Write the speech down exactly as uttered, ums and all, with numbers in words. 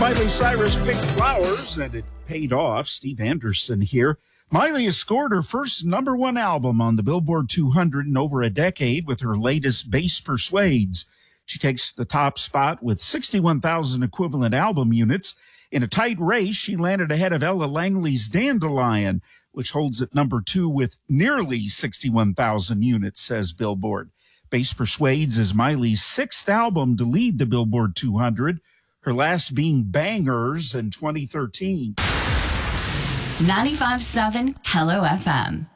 Miley Cyrus picked flowers, and it paid off. Steve Anderson here. Miley has scored her first number one album on the Billboard two hundred in over a decade with her latest, Bass Persuades. She takes the top spot with sixty-one thousand equivalent album units. In a tight race, she landed ahead of Ella Langley's Dandelion, which holds at number two with nearly sixty-one thousand units, says Billboard. Bass Persuades is Miley's sixth album to lead the Billboard two hundred. Her last being Bangers in twenty thirteen. ninety-five point seven Hello F M.